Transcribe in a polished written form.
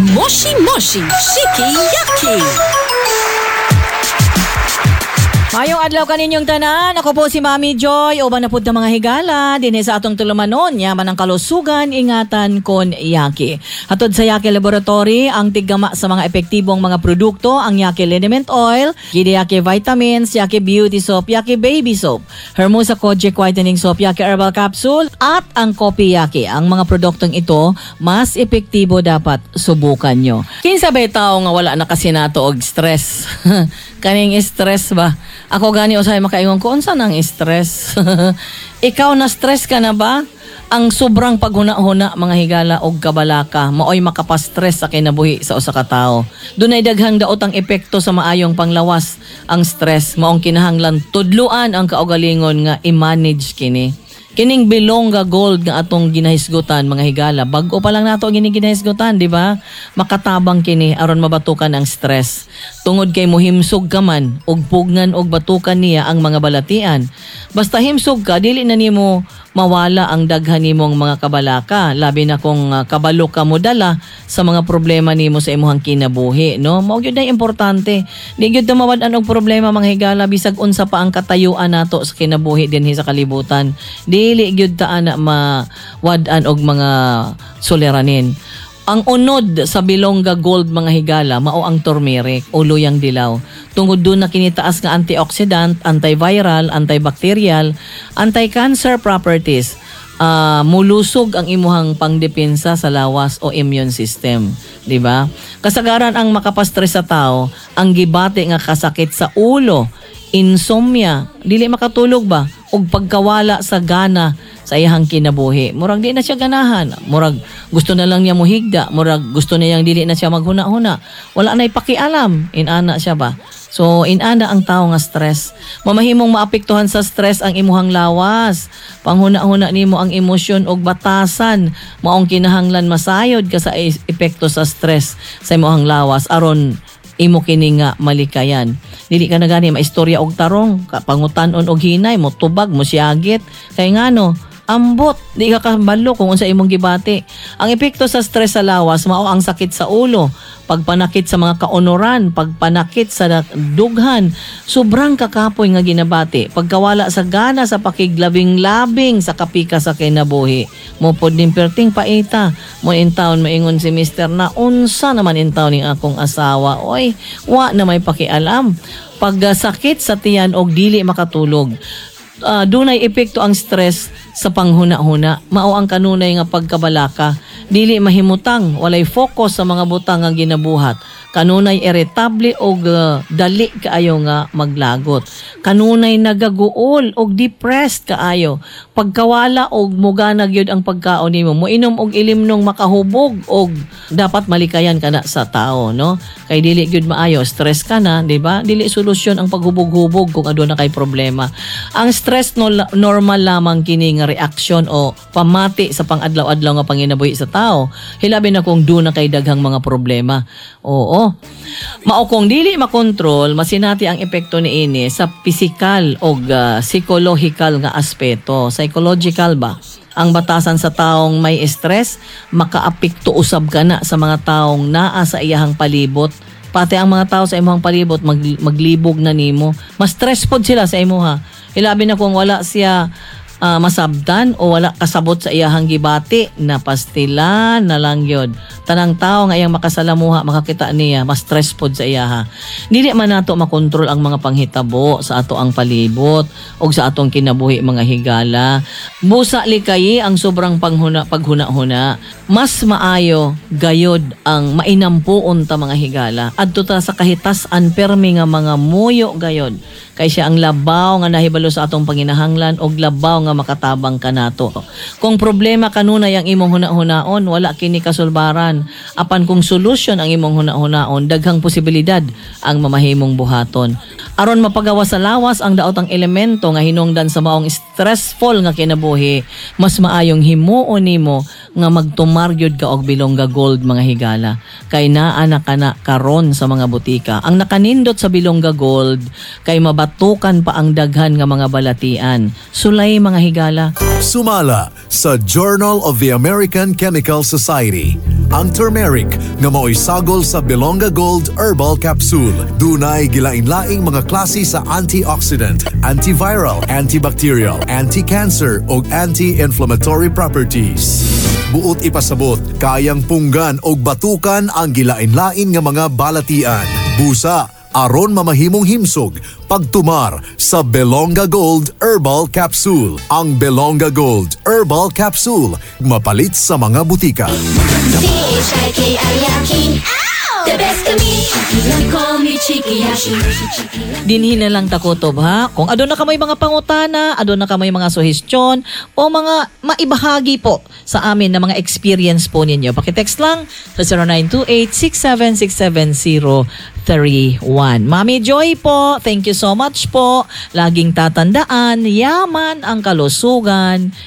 Moshi Moshi Shiki Yaki. Mayong adlaw kaninyong tanan, ako po si Mami Joy, uban na pud ng mga higala, dinhi sa atong tulumanon, yaman ang kalusugan, ingatan kon Yaki. Hatod sa Yaki Laboratory, ang tiggama sa mga epektibong mga produkto, ang Yaki Liniment Oil, Gide Yaki Vitamins, Yaki Beauty Soap, Yaki Baby Soap, Hermosa Kojic Whitening Soap, Yaki Herbal Capsule, at ang Kopi Yaki. Ang mga produktong ito, mas epektibo dapat subukan nyo. Kinsa ba tao nga wala na kasi nato og stress? Kaning stress ba? Ako gani usay makaingon ko unsa nang stress. Ikaw na stress ka na ba? Ang sobrang paghuna-huna mga higala og kabalaka maoy makapastress sa kinabuhi sa usa ka tawo. Dunay daghang daot ang epekto sa maayong panglawas ang stress maong kinahanglan tudluan ang kaugalingon nga i-manage kini. Kining Bilongga Gold nga atong ginahisgutan mga higala, bag-o pa lang nato ang ginahisgutan, di ba? Makatabang kini aron mabatukan ang stress. Tungod kay mohimsog ka man og pugnan og batukan niya ang mga balatian. Basta himsog ka, dili na nimo mawala ang daghan nimong mga kabalaka, labi na kung kabalo ka mo dala sa mga problema nimo sa imong kinabuhi, no? Mao gyud ay importante. Di gyud na mawad-an og problema mga higala bisag unsa pa ang katayuan nato sa kinabuhi dinhi sa kalibutan. Dili gyud ta ana mawad-an og mga suliranin. Ang unod sa Bilongga Gold mga higala mao ang turmeric o luyang dilaw. Tungod doon na kinitaas nga antioxidant, antiviral, antibacterial, anti-cancer properties. Mulusog ang imuhang pangdepensa sa lawas o immune system, di ba? Kasagaran ang makapastress sa tao, ang gibati nga kasakit sa ulo, insomnia, dili makatulog ba? Og pagkawala sa gana sa iyang kinabuhi. Murag di na siya ganahan. Murag gusto na lang niya muhigda. Murag gusto na niyang dili na siya maghuna-huna. Wala na'y pakialam. Inana siya ba? So, inana ang tao nga stress. Mamahimong maapektuhan sa stress ang imuhang lawas. Panghuna-huna nimo ang emosyon og batasan. Maong kinahanglan masayod ka sa epekto sa stress sa imuhang lawas. Aron imo kini nga malikayan. Dili ka na gani maistorya og tarong, pangutan-on og hinay, mo tubag, mo siagit. Kay ngano, ambot, di ka kabalo kung unsa imong gibati. Ang epekto sa stress sa lawas mao ang sakit sa ulo, pagpanakit sa mga kaunoran, pagpanakit sa dughan, sobrang kakapoy nga ginabati, pagkawala sa gana sa pakiglabing-labing sa kapika sa kinabuhi. Mo pod ning perting paita, mo in town maingon si Mr. na unsa naman in town ning akong asawa. Oy, wa na may pakialam. Pagkasakit sa tiyan og dili makatulog. Dunay epekto ang stress sa panghuna-huna. Mao ang kanunay nga pagkabalaka. Dili mahimutang, walay focus sa mga butang nga ginabuhat. Kanunay irritable og dali kaayo nga maglagot. Kanunay nagaguol og depressed kaayo. Pagkawala og mugana gyud ang pagkaon nimo. Moinom og ilimnong makahubog og dapat malikayan kana sa tao, no? Kay dili gyud maayo, stress ka na, di ba? Dili solusyon ang paghubog-hubog kung aduna kay problema. Ang stress normal lamang kini nga reaksyon o pamati sa pang-adlaw-adlaw nga panginabuhi sa tao. Hilabi na kung doon na kay daghang mga problema. Oo. Mao kung dili makontrol, masinati ang epekto niini sa physical o psychological nga aspeto. Psychological ba? Ang batasan sa taong may stress, makaapekto usab kana sa mga taong naa sa iyahang palibot. Pati ang mga tao sa imong palibot maglibog na nimo. Mas stress pod sila sa imuha. Hilabi na kung wala siya masabdan o wala kasabot sa iyahang gibati na pastila na lang yun. Tanang tao nga iyang makasalamuha, makakita niya, mas stress pod sa iyaha. Dili man nato makontrol ang mga panghitabo sa ato ang palibot o sa atong kinabuhi mga higala. Busa likayi ang sobrang paghuna-huna. Mas maayo gayod ang mainampuon ta mga higala. Adto ta sa kahitasan permi nga mga muyo gayod. Kay siya ang labaw nga nahibalo sa atong panginahanglan og labaw nga makatabang kanato. Kung problema kanunay ang imong huna-hunaon, wala kini kasulbaran. Apan kung solusyon ang imong huna-hunaon, daghang posibilidad ang mamahimong buhaton. Aron mapagawa sa lawas ang daotang elemento nga hinungdan sa maong stressful nga kinabuhi, mas maayong himuon nimo nga magtumaryod ka og Bilongga Gold mga higala. Kay naa na kana karon sa mga butika. Ang nakanindot sa Bilongga Gold kay mabatukan pa ang daghan nga mga balatian. Sulay mga higala. Sumala sa Journal of the American Chemical Society ang turmeric nga mao'y sagol sa Belonga Gold Herbal Capsule. Dunay gilain-laing mga klase sa antioxidant, antiviral, antibacterial, anti-cancer ug anti-inflammatory properties. Buot ipasabot, kayang punggan og batukan ang gilain-lain nga mga balatian. Busa aron mamahimong himsog pagtumar sa Belonga Gold Herbal Capsule. Ang Belonga Gold Herbal Capsule mapalit sa mga butika. The best of me, call me Chiki Yaki. Dinhin na lang takutob ha. Kung adon na kamay mga pangutana, adon na kamay mga suhestyon o mga maibahagi po sa amin na mga experience po ninyo. Pakitext lang sa 0928-6767031. Mami Joy po, thank you so much po. Laging tatandaan, yaman ang kalusugan.